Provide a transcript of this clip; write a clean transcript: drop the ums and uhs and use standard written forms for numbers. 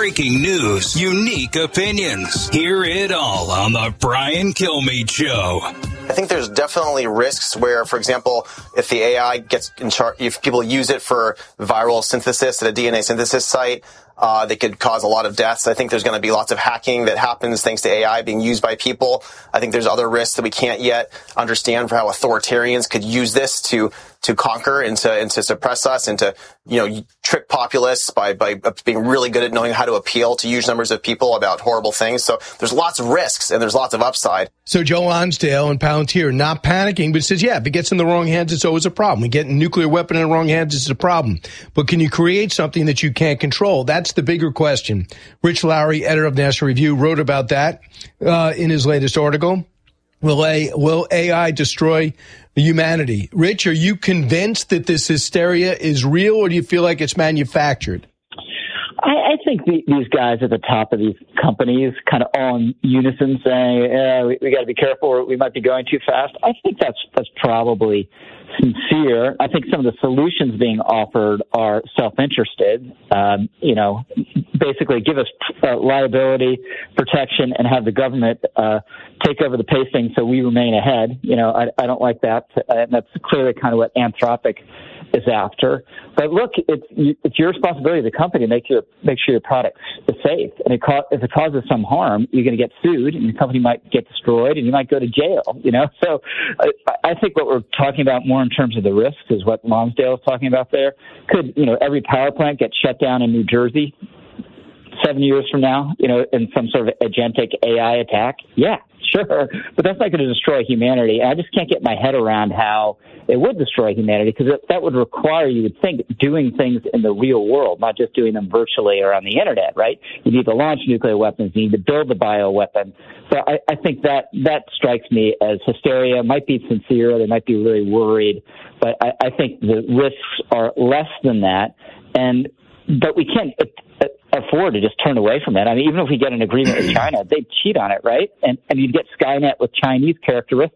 breaking news, unique opinions. Hear it all on the Brian Kilmeade Show. I think there's definitely risks where, for example, if the AI gets in charge, if people use it for viral synthesis at a DNA synthesis site, they could cause a lot of deaths. I think there's going to be lots of hacking that happens thanks to AI being used by people. I think there's other risks that we can't yet understand for how authoritarians could use this to conquer and to suppress us and to, trick populists by being really good at knowing how to appeal to huge numbers of people about horrible things. So there's lots of risks and there's lots of upside. So Joe Lonsdale and Palantir not panicking, but says, yeah, if it gets in the wrong hands, it's always a problem. We get a nuclear weapon in the wrong hands, it's a problem. But can you create something that you can't control? That's the bigger question. Rich Lowry, editor of National Review, wrote about that in his latest article. Will AI destroy humanity? Rich, are you convinced that this hysteria is real, or do you feel like it's manufactured? I think these guys at the top of these companies kind of all in unison saying, we got to be careful, or we might be going too fast. I think that's probably sincere. I think some of the solutions being offered are self-interested. Basically give us liability protection and have the government take over the pacing so we remain ahead. I don't like that. And that's clearly kind of what Anthropic is after. But look, it's your responsibility as a company to make sure your product is safe. And if it causes some harm, you're going to get sued, and your company might get destroyed, and you might go to jail. So I think what we're talking about more in terms of the risks is what Lonsdale is talking about there. Could every power plant get shut down in New Jersey 7 years from now, in some sort of agentic AI attack? Yeah, sure. But that's not going to destroy humanity. And I just can't get my head around how it would destroy humanity, because that would require, you would think, doing things in the real world, not just doing them virtually or on the internet, right? You need to launch nuclear weapons. You need to build the bioweapon. So I think that strikes me as hysteria. It might be sincere. They might be really worried. But I think the risks are less than that. But we can't afford to just turn away from that. I mean, even if we get an agreement with China, they'd cheat on it, right? And you'd get Skynet with Chinese characteristics.